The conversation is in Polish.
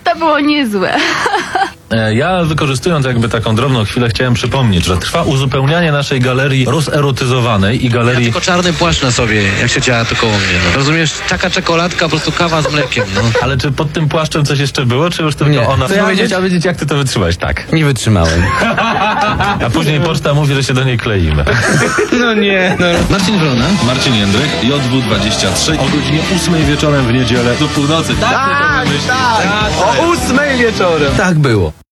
To było niezłe. Ja, wykorzystując jakby taką drobną chwilę, chciałem przypomnieć, że trwa uzupełnianie naszej galerii rozerotyzowanej i Ja galerii... tylko czarny płaszcz na sobie, jak się działa to koło mnie. No. Rozumiesz? Taka czekoladka, po prostu kawa z mlekiem. No. Ale czy pod tym płaszczem coś jeszcze było, czy już tylko Nie. ona... To ja Chciałem wiedzieć, jak ty to wytrzymałeś, tak. Nie wytrzymałem. A później poczta mówi, że się do niej kleimy. No nie, no. Marcin Wrona. Marcin Jędryk, JW23 o godzinie 8 wieczorem w niedzielę do północy. O 8 wieczorem. Tak było.